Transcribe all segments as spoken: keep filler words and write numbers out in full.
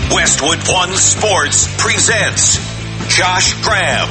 Westwood One Sports presents Josh Graham.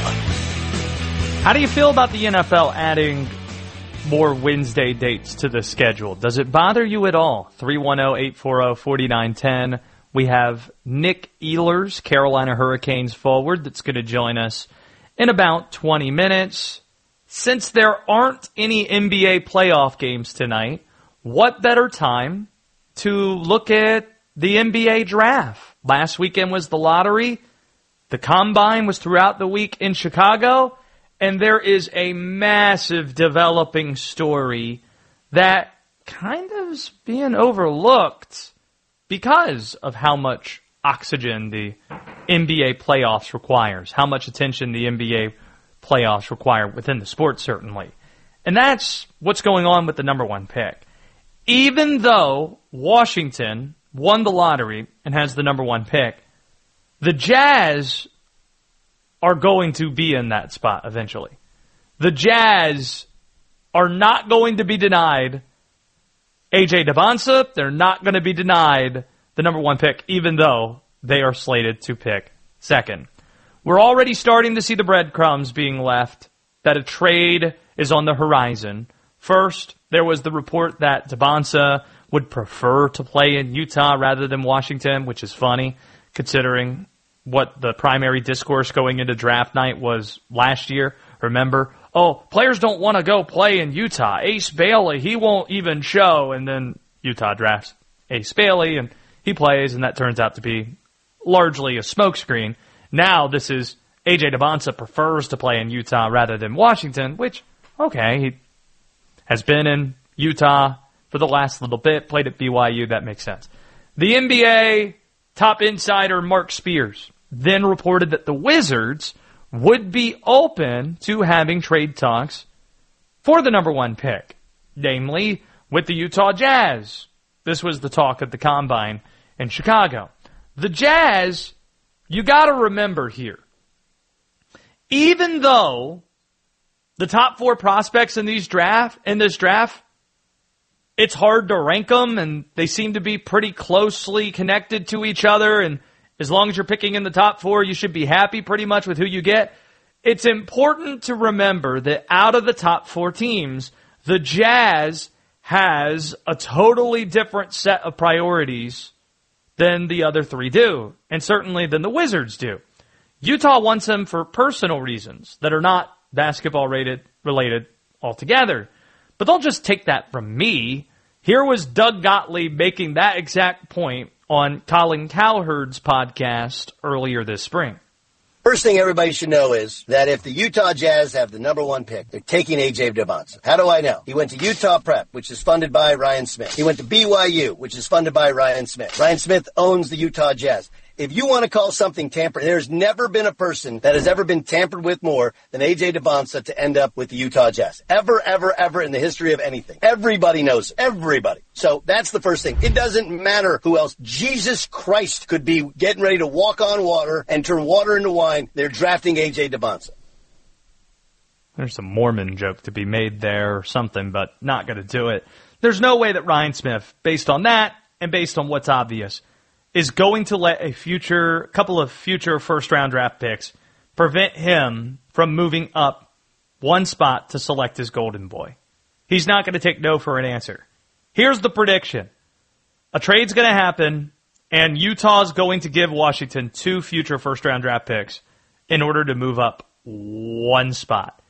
How do you feel about the N F L adding more Wednesday dates to the schedule? Does it bother you at all? three one zero, eight four zero, four nine one zero. We have Nick Ehlers, Carolina Hurricanes forward, that's going to join us in about twenty minutes. Since there aren't any N B A playoff games tonight, what better time to look at the N B A draft? Last weekend was the lottery. The combine was throughout the week in Chicago. And there is a massive developing story that kind of is being overlooked because of how much oxygen the N B A playoffs requires, how much attention the N B A playoffs require within the sport, certainly. And that's what's going on with the number one pick. Even though Washington won the lottery and has the number one pick, the Jazz are going to be in that spot eventually. The Jazz are not going to be denied A J Dybantsa. They're not going to be denied the number one pick, even though they are slated to pick second. We're already starting to see the breadcrumbs being left that a trade is on the horizon. First, there was the report that Dybantsa would prefer to play in Utah rather than Washington, which is funny, considering what the primary discourse going into draft night was last year. Remember, oh, players don't want to go play in Utah. Ace Bailey, he won't even show. And then Utah drafts Ace Bailey, and he plays, and that turns out to be largely a smokescreen. Now this is A J Dybantsa prefers to play in Utah rather than Washington, which, okay, he has been in Utah for the last little bit, played at B Y U, that makes sense. The N B A top insider Mark Spears then reported that the Wizards would be open to having trade talks for the number one pick, namely with the Utah Jazz. This was the talk at the Combine in Chicago. The Jazz, you got to remember here, even though the top four prospects in these draft in this draft, it's hard to rank them, and they seem to be pretty closely connected to each other, and as long as you're picking in the top four, you should be happy pretty much with who you get. It's important to remember that out of the top four teams, the Jazz has a totally different set of priorities than the other three do, and certainly than the Wizards do. Utah wants them for personal reasons that are not basketball-related related altogether. But don't just take that from me. Here was Doug Gottlieb making that exact point on Colin Cowherd's podcast earlier this spring. First thing everybody should know is that if the Utah Jazz have the number one pick, they're taking A J Dybantsa. How do I know? He went to Utah Prep, which is funded by Ryan Smith. He went to B Y U, which is funded by Ryan Smith. Ryan Smith owns the Utah Jazz. If you want to call something tampered, there's never been a person that has ever been tampered with more than A J Dybantsa to end up with the Utah Jazz. Ever, ever, ever in the history of anything. Everybody knows it. Everybody. So that's the first thing. It doesn't matter who else. Jesus Christ could be getting ready to walk on water and turn water into wine. They're drafting A J Dybantsa. There's a Mormon joke to be made there or something, but not going to do it. There's no way that Ryan Smith, based on that and based on what's obvious, is going to let a future, couple of future first-round draft picks prevent him from moving up one spot to select his golden boy. He's not going to take no for an answer. Here's the prediction. A trade's going to happen, and Utah's going to give Washington two future first-round draft picks in order to move up one spot.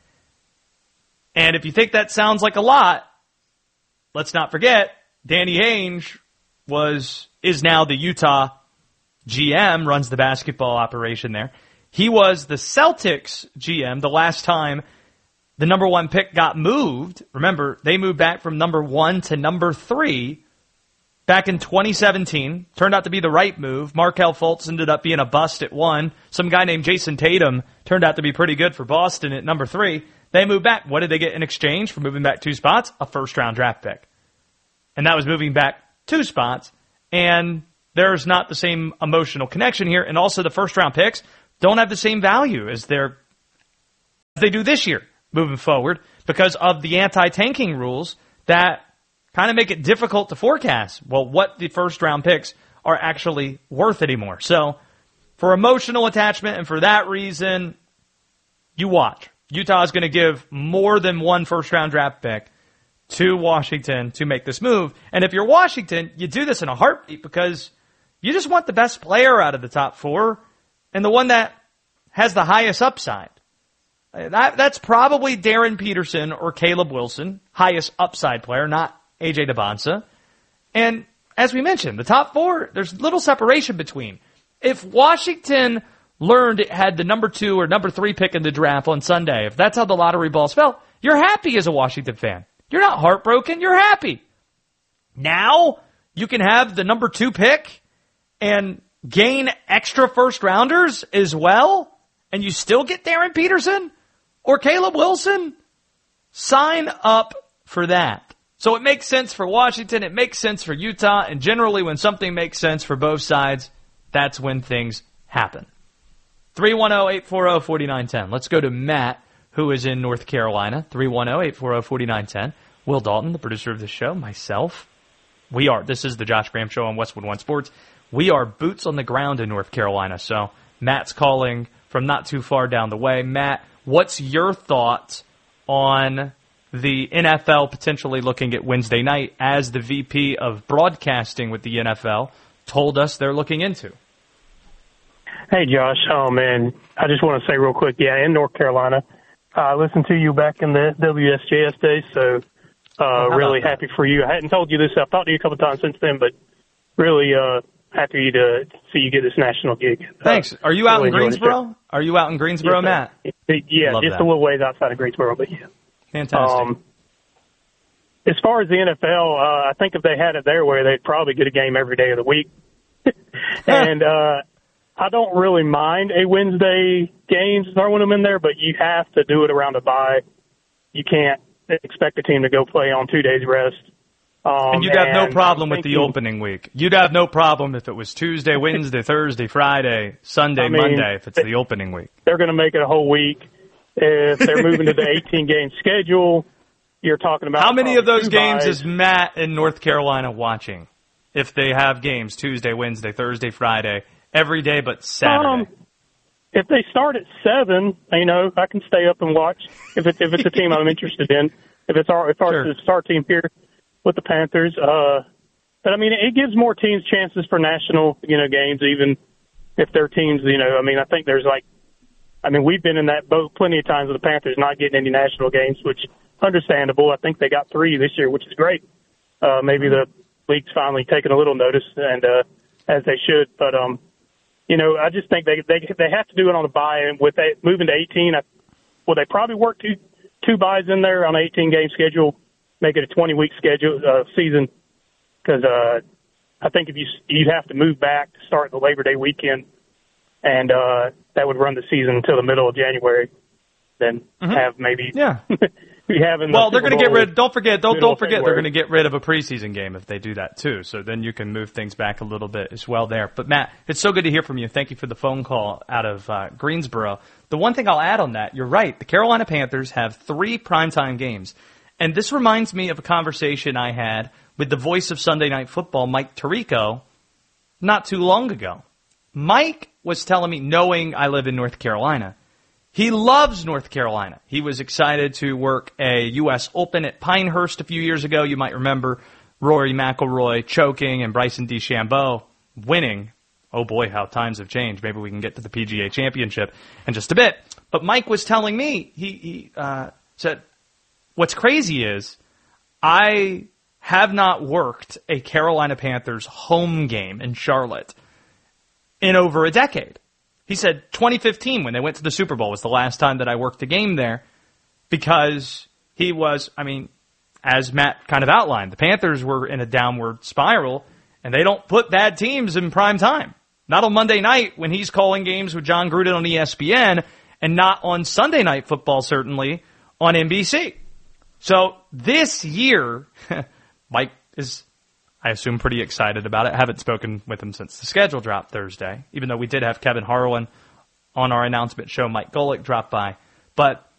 And if you think that sounds like a lot, let's not forget, Danny Ainge was is now the Utah G M, runs the basketball operation there. He was the Celtics G M the last time the number one pick got moved. Remember, they moved back from number one to number three back in twenty seventeen. Turned out to be the right move. Markelle Fultz ended up being a bust at one. Some guy named Jason Tatum turned out to be pretty good for Boston at number three. They moved back. What did they get in exchange for moving back two spots? A first-round draft pick. And that was moving back two spots. And there's not the same emotional connection here. And also the first-round picks don't have the same value as they're, as they do this year moving forward because of the anti-tanking rules that kind of make it difficult to forecast. Well, what the first-round picks are actually worth anymore. So for emotional attachment and for that reason, you watch. Utah is going to give more than one first-round draft pick to Washington to make this move. And if you're Washington, you do this in a heartbeat because you just want the best player out of the top four and the one that has the highest upside. That, that's probably Darren Peterson or Caleb Wilson, highest upside player, not A J Debonsa. And as we mentioned, the top four, there's little separation between. If Washington learned it had the number two or number three pick in the draft on Sunday, if that's how the lottery balls fell, you're happy as a Washington fan. You're not heartbroken. You're happy. Now you can have the number two pick and gain extra first rounders as well, and you still get Darren Peterson or Caleb Wilson. Sign up for that. So it makes sense for Washington. It makes sense for Utah. And generally when something makes sense for both sides, that's when things happen. three one zero, eight four zero, four nine one zero. Let's go to Matt, who is in North Carolina. three one zero, eight four zero, four nine one zero. Will Dalton, the producer of the show, myself. We are. This is the Josh Graham Show on Westwood One Sports. We are boots on the ground in North Carolina. So Matt's calling from not too far down the way. Matt, what's your thoughts on the N F L potentially looking at Wednesday night as the V P of broadcasting with the N F L told us they're looking into? Hey, Josh. Oh, man, I just want to say real quick, yeah, in North Carolina, I listened to you back in the W S J S days, so uh, really happy that? for you. I hadn't told you this. I've talked to you a couple of times since then, but really uh, happy to see you get this national gig. Thanks. Are you uh, out really in Greensboro? Are you out in Greensboro, yes, Matt? Yeah, Love just that. a little ways outside of Greensboro, but yeah. Fantastic. Um, as far as the N F L, uh, I think if they had it their way, they'd probably get a game every day of the week. and uh, I don't really mind a Wednesday game throwing them in there, but you have to do it around a bye. You can't expect a team to go play on two days rest. Um, and you'd have and no problem with thinking, the opening week. You'd have no problem if it was Tuesday, Wednesday, Thursday, Friday, Sunday, I mean, Monday, if it's the opening week. They're going to make it a whole week. If they're moving to the eighteen-game schedule, you're talking about... How many of those games buys. is Matt in North Carolina watching? If they have games Tuesday, Wednesday, Thursday, Friday, every day but Saturday. Um, if they start at seven, you know, I can stay up and watch if it's if it's a team I'm interested in. If it's our if our, Sure. if it's our team here with the Panthers, uh, but I mean, it gives more teams chances for national, you know, games, even if their teams, you know, I mean, I think there's like, I mean, we've been in that boat plenty of times with the Panthers not getting any national games, which understandable. I think they got three this year, which is great. Uh, maybe the league's finally taken a little notice, and uh, as they should. But um, you know, I just think they they they have to do it on a bye. And with they, moving to eighteen, I, well, they probably work two two buys in there on an eighteen game schedule, make it a twenty week schedule uh, season. Because uh, I think if you you'd have to move back to start the Labor Day weekend, and uh, that would run the season until the middle of January. Then Mm-hmm. have maybe Yeah. be having. Well, the they're Super going to get Bowl rid. Don't forget. Don't middle don't of forget. They're February. going to get rid of a preseason game if they do that too. So then you can move things back a little bit as well there. But Matt, it's so good to hear from you. Thank you for the phone call out of uh, Greensboro. The one thing I'll add on that, you're right. The Carolina Panthers have three primetime games, and this reminds me of a conversation I had with the voice of Sunday Night Football, Mike Tirico, not too long ago. Mike was telling me, knowing I live in North Carolina, he loves North Carolina. He was excited to work a U S Open at Pinehurst a few years ago. You might remember Rory McIlroy choking and Bryson DeChambeau winning. Oh boy, how times have changed. Maybe we can get to the P G A Championship in just a bit. But Mike was telling me, he, he uh, said, what's crazy is I have not worked a Carolina Panthers home game in Charlotte in over a decade. He said twenty fifteen, when they went to the Super Bowl, was the last time that I worked a game there because he was, I mean, as Matt kind of outlined, the Panthers were in a downward spiral, and they don't put bad teams in prime time. Not on Monday night when he's calling games with John Gruden on E S P N, and not on Sunday Night Football, certainly, on N B C. So this year, Mike is, I assume, pretty excited about it. I haven't spoken with him since the schedule dropped Thursday, even though we did have Kevin Harlan on our announcement show. Mike Golick dropped by. But